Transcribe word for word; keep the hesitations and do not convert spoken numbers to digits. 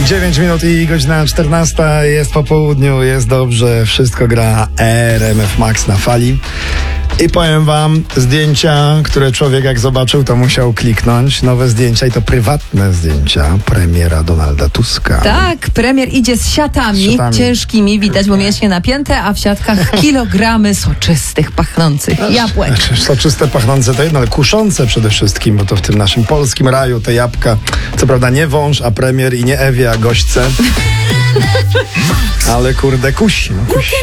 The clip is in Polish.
dziewięć minut i godzina czternasta, jest po południu, jest dobrze, wszystko gra R M F Max na fali. I powiem wam, zdjęcia, które człowiek jak zobaczył, to musiał kliknąć. Nowe zdjęcia i to prywatne zdjęcia premiera Donalda Tuska. Tak, premier idzie z siatami, siatami. ciężkimi, widać, bo mięśnie napięte, a w siatkach kilogramy soczystych, pachnących jabłek. Znaczy, soczyste, pachnące to jedno, ale kuszące przede wszystkim, bo to w tym naszym polskim raju te jabłka, co prawda nie wąż, a premier i nie Ewie, a gośćce. Ale kurde, kusi, no kusi.